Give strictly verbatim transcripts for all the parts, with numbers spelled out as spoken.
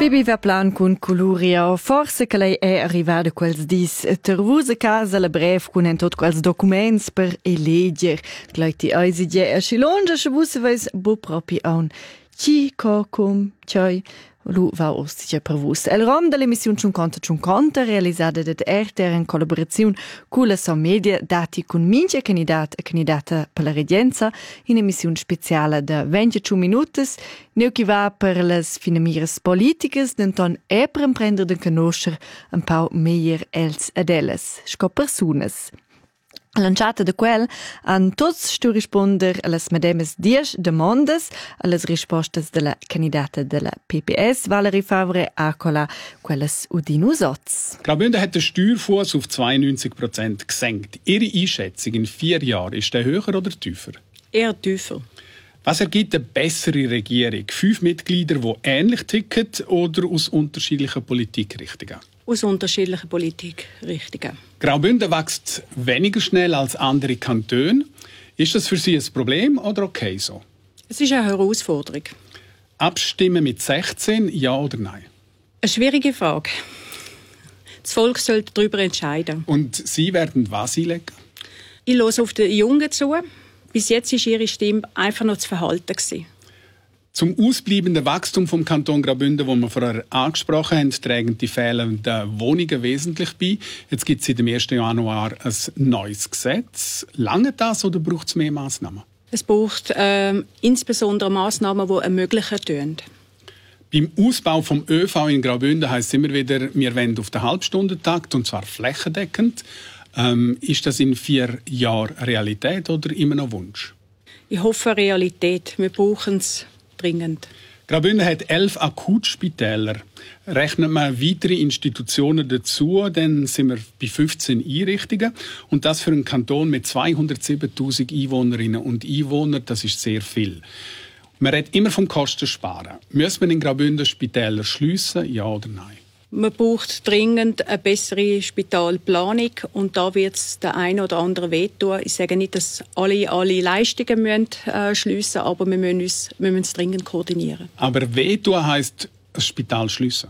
Bibi va plan cun culuria, forse che lei è arrivata quels dis tervusa casa la brev cun en tot quels documents per eleger. Gleiti eisi die a Schilonja schwusse weis bu propi aun. Ci co cum choi Lu va ostia prevus. El rom de l'emissiun cinquanta cinquanta realisada da R T R in collaborazione con la Som Media dati con mince candidat e candidata per la regenza in emissiun speciale da venticinque minutos neu chi va per las finamiras politicas denton e per imprender de conoscer un pau meglier els ad elles, sco personas. Lanciata de quel han tots stu risponder a las medemes dies demandas a las rispostas de la candidata de la P P S, Valerie Favre, Acola, quelles Udinus-Oz. Graubünden hat den Steuerfuss auf zweiundneunzig Prozent gesenkt. Ihre Einschätzung in vier Jahren, ist der höher oder tiefer? Eher tiefer. Was ergibt eine bessere Regierung? Fünf Mitglieder, die ähnlich ticken oder aus unterschiedlichen Politikrichtungen? Aus unterschiedlichen Politikrichtungen. Graubünden wächst weniger schnell als andere Kantone. Ist das für Sie ein Problem oder okay so? Es ist eine Herausforderung. Abstimmen mit sechzehn, ja oder nein? Eine schwierige Frage. Das Volk sollte darüber entscheiden. Und Sie werden was einlegen? Ich höre auf die Jungen zu. Bis jetzt war ihre Stimme einfach noch zu verhalten. Zum ausbleibenden Wachstum vom Kanton Graubünden, das wir vorher angesprochen haben, tragen die fehlenden Wohnungen wesentlich bei. Jetzt gibt es seit dem ersten Januar ein neues Gesetz. Lange das oder braucht es mehr Massnahmen? Es braucht ähm, insbesondere Massnahmen, die ermöglichen tun. Beim Ausbau vom ÖV in Graubünden heisst es immer wieder, wir wollen auf den Halbstundentakt, und zwar flächendeckend. Ähm, ist das in vier Jahren Realität oder immer noch Wunsch? Ich hoffe Realität. Wir brauchen es dringend. Graubünden hat elf Akutspitäler. Rechnet man weitere Institutionen dazu, dann sind wir bei fünfzehn Einrichtungen. Und das für einen Kanton mit zweihundertsiebentausend Einwohnerinnen und Einwohnern, das ist sehr viel. Man redet immer vom Kostensparen. Müssen wir in Graubünden Spitäler schliessen, ja oder nein? Man braucht dringend eine bessere Spitalplanung und da wird es der eine oder andere wehtun. Ich sage nicht, dass alle alle Leistungen müssen, äh, schliessen, aber wir müssen, uns, wir müssen es dringend koordinieren. Aber wehtun heisst ein Spital schliessen?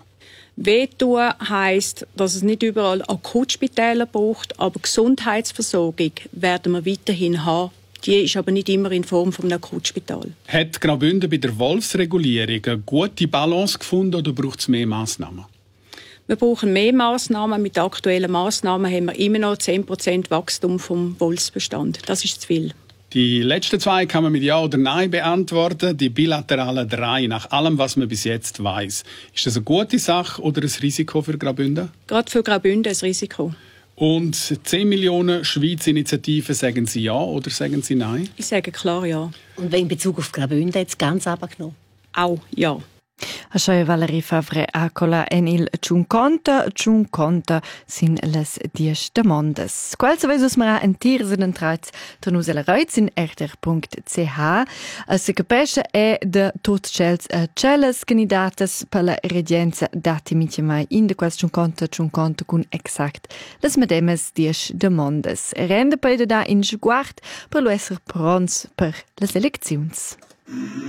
Wehtun heisst, dass es nicht überall Akutspitäler braucht, aber Gesundheitsversorgung werden wir weiterhin haben. Die ist aber nicht immer in Form von einem Akutspital. Hat Graubünden bei der Wolfsregulierung eine gute Balance gefunden oder braucht es mehr Massnahmen? Wir brauchen mehr Massnahmen. Mit aktuellen Massnahmen haben wir immer noch zehn Prozent Wachstum vom Wolfsbestand. Das ist zu viel. Die letzten zwei kann man mit Ja oder Nein beantworten. Die bilateralen drei, nach allem, was man bis jetzt weiss. Ist das eine gute Sache oder ein Risiko für Graubünden? Gerade für Graubünden ein Risiko. Und zehn Millionen Schweiz-Initiativen, sagen Sie Ja oder sagen Sie Nein? Ich sage klar Ja. Und in Bezug auf Graubünden jetzt ganz abgenommen? Auch Ja. Așa Valerie Favre Acola en il cinquanta cinquanta sin les dies demandas. Qual savais us mara en tirs en traits tonus el reits in r t r punct c h. Se capesce è de tot cels celles candidatas per la regenza dati mitja mai in de quals cinquanta cinquanta cun exact les medemes dies demandas. Rende poi da in sguard per lo esser prons per les elecziuns.